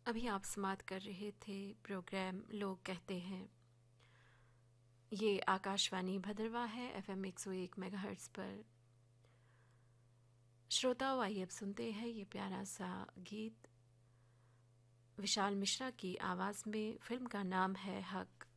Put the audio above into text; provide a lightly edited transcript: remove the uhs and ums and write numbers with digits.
अभी आप समाप्त कर रहे थे प्रोग्राम लोग कहते हैं। ये आकाशवाणी भद्रवाह है, एफएम 101 मेगाहर्ट्ज़ पर। श्रोताओं, आइए अब सुनते हैं ये प्यारा सा गीत विशाल मिश्रा की आवाज़ में। फिल्म का नाम है हक।